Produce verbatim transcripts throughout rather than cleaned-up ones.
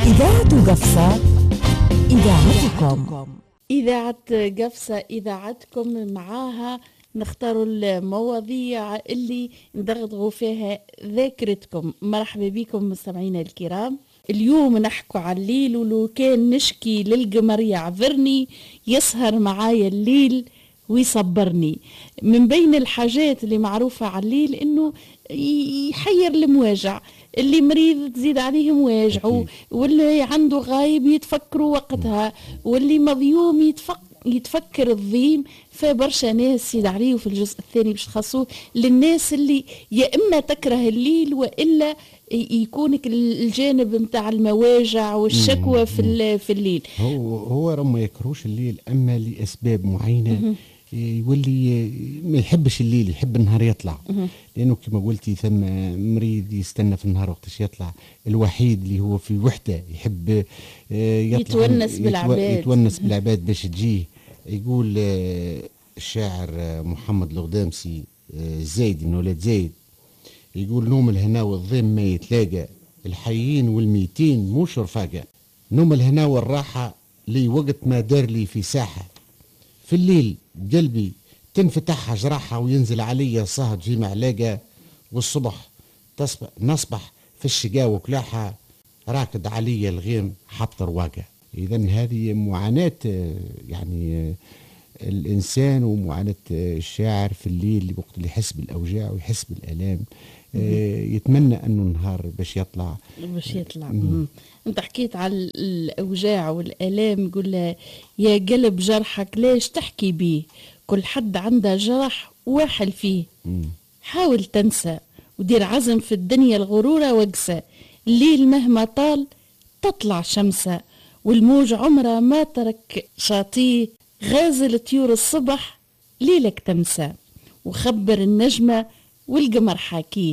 إذاعة قفصة إذاعتكم. إذاعة قفصة إذاعتكم، معاها نختاروا المواضيع اللي ندغدغوا فيها ذاكرتكم. مرحبا بكم مستمعينا الكرام. اليوم نحكوا على الليل، ولو كان نشكي للقمر يعذرني، يسهر معايا الليل ويصبرني. من بين الحاجات اللي معروفة على الليل إنه يحير المواجع، اللي مريض تزيد عليه مواجعه، واللي عنده غايب يتفكروا وقتها، واللي مظيوم يتفكر يتفكر الضيم. فبرشا ناس يزيد عليه في الجزء الثاني باش تخصوه للناس اللي يا إما تكره الليل وإلا يكونك الجانب متاع المواجع والشكوى في في الليل. هو هو راه ما يكرهوش الليل، اما لاسباب معينه يولي ما يحبش الليل، يحب النهار يطلع، لانه كما قلتي ثم مريض يستنى في النهار وقتاش يطلع، الوحيد اللي هو في وحده يحب يطلع يتونس بالعباد يتونس بالعباد باش تجيه. يقول الشاعر محمد الغدامسي زايد من ولاد زايد، يقول نوم الهنا والضيم ما يتلاقى، الحيين والميتين موش رفاقة، نوم الهنا والراحة لي وقت ما دار لي في ساحة، في الليل قلبي تنفتح جراحة وينزل علي صهد في معلاقة، والصبح تصبح نصبح في الشقاء وكلاحة، راكد علي الغيم حط رواقة. إذن هذه معاناة يعني الإنسان ومعاناة الشاعر في الليل، وقت اللي يحس بالأوجاع ويحس بالآلام يتمنى أنه النهار باش يطلع باش يطلع. انت حكيت على الأوجاع والآلام، يقول يا قلب جرحك ليش تحكي بيه، كل حد عنده جرح واحل فيه، مم. حاول تنسى ودير عزم في الدنيا الغرورة وقسى، الليل مهما طال تطلع شمسة، والموج عمره ما ترك شاطيه، غازل طيور الصبح ليلك تمسى، وخبر النجمة والقمر حاكيه.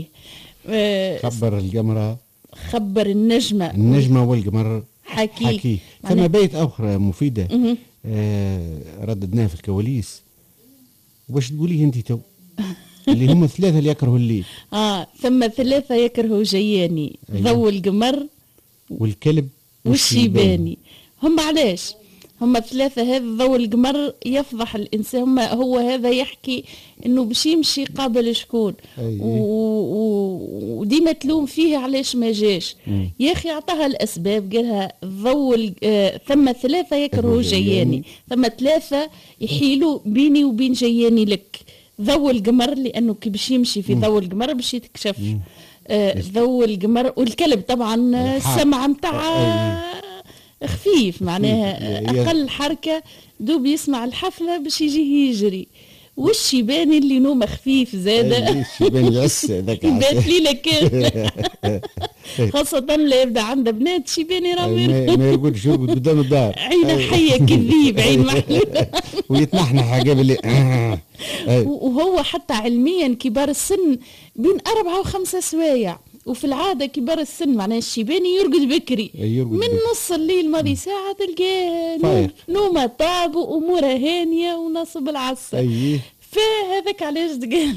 أه خبر القمر خبر النجمة النجمة والقمر حاكيه, حاكيه. ثم بيت أخرى مفيدة آه رددناها في الكواليس، وش تقوليه انت تو اللي هم ثلاثة اللي يكرهوا الليل. اه ثم ثلاثة يكرهوا جياني، أيوة. ضو القمر والكلب والشيباني. هم علاش هم ثلاثة؟ هذا ضوء القمر يفضح الإنسان، هم هو هذا يحكي إنه باش يمشي قابل شكون، أيه. وديما تلوم فيه علاش ما جاش. مم. يا أخي أعطاها الأسباب، قالها ضوء آه ثم ثلاثة يكرهوا جياني، ثم ثلاثة يحيلوا بيني وبين جياني لك، ضوء القمر لأنه كي باش يمشي في ضوء القمر باش يتكشف آه ضوء القمر، والكلب طبعا السمع متاع خفيف، معناها أقل حركة دوب يسمع الحفلة باش يجيه يجري، والشيباني اللي نومه خفيف زادة الشيباني يعس ذاك يبات ليلة كاملة خاصة لا يبدا عنده بنات شيباني رامي ما يرقدش، يرقد قدام الدار عينه حية كذيب، عين محلولة ويتنحنح قبل. وهو حتى علميا كبار السن بين أربعة وخمسة سوايع، وفي العادة كبار السن معناه الشيباني يرقد بكري، يرقد من بكري. نص الليل ماضي ساعة تلقاه نومة طاب وأموره هانية ونصب العصر. أيه. فهذاك علاش تقال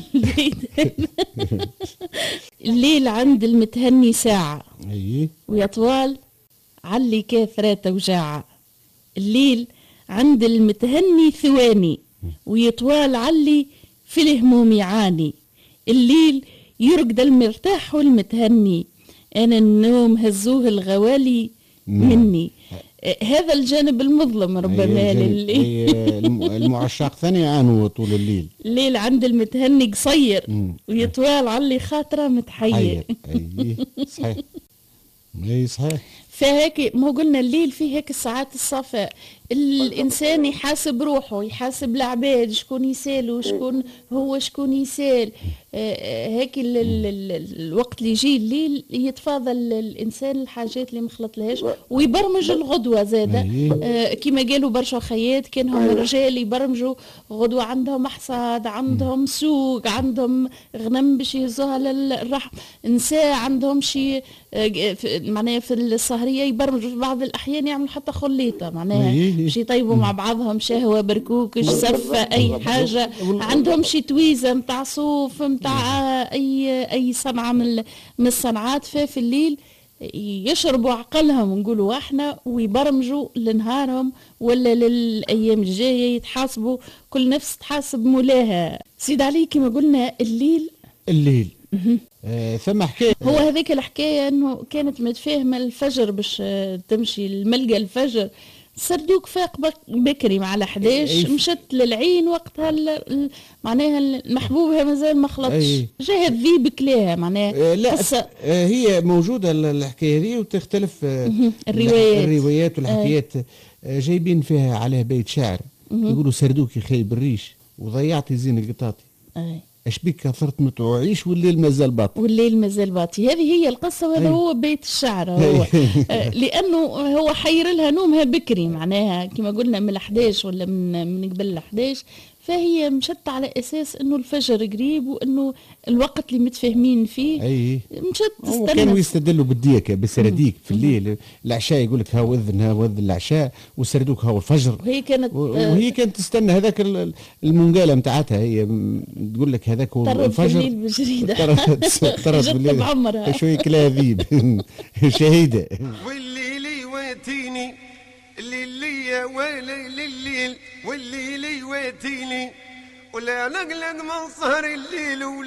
الليل عند المتهني ساعة. أيه. ويطوال علي كثرة وجاعة، الليل عند المتهني ثواني، ويطوال علي في الهموم يعاني، الليل يرقد المرتاح والمتهني، أنا النوم هزوه الغوالي مني. هذا الجانب المظلم ربما لليل. المعشق ثاني يعانوا طول الليل. الليل عند المتهني قصير ويطوال علي خاطره متحير. أي صحيح، أي صحيح. فهيك ما قلنا الليل فيه هيك الساعات الصفاء، الإنسان يحاسب روحه، يحاسب العباد شكون يسال وشكون هو شكون يسال. آه هيك ال ال ال الوقت اللي يجي الليل يتفاضل الإنسان الحاجات اللي مخلط لهاش، ويبرمج الغدوة زادة. آه كما قالوا برشا خيات كانهم الرجال يبرمجوا غدوة، عندهم حصاد، عندهم سوق، عندهم غنم باش يهزوها للرحم، نساء عندهم شي آه معناها في السهرية يبرمجوا في بعض الأحيان يعملوا حتى خليطة معناها باش يطيبوا مع بعضهم شهوة بركوكش سفة أي حاجة، عندهم شي تويزة متاع صوف متاع أي أي صنعة من من الصنعات. ففي الليل يشربوا عقلهم نقولوا احنا ويبرمجوا لنهارهم ولا للايام الجايه، يتحاسبوا كل نفس تحاسب مولاها. سيد علي كما قلنا الليل الليل آه ثم حكايه هو هذيك الحكايه انه كانت متفاهمه الفجر باش تمشي الملقى الفجر، سردوك فاق بكري مع الحداش، مشت للعين وقتها معناها المحبوبها مازال ما خلطش، جاها الذيب كلاها معناها. آه لا آه هي موجوده الحكايه هذه وتختلف آه الروايات الروايات والحكايات آه جايبين فيها عليها بيت شعر يقولوا سردوك خايب الريش وضيعتي زين القطاطي. أي. اش بك كثرت متوعيش والليل مازال باطي، والليل مازال باطي، هذه هي القصه وهذا هو بيت الشعر هو آه لانه هو حير لها نومها بكري معناها كما قلنا من الحداش ولا من من قبل الحداش، فهي مشت على اساس انه الفجر قريب وانه الوقت اللي متفاهمين فيه. اي مشت تستنى. كانوا يستدلوا بالديكه بالسرديك في الليل، العشاء يقول لك ها وذن ها وذن العشاء والسردوك ها الفجر، وهي كانت وهي كانت تستنى هذاك المنقاله نتاعتها، هي تقول لك هذاك هو الفجر الليل بالجريده طرت بالليل بعمرها شويه كلاذيب شهيده. والليل يواتيني الليل ولا الليل والليل يواتيني ولا نقلق من سهر الليل.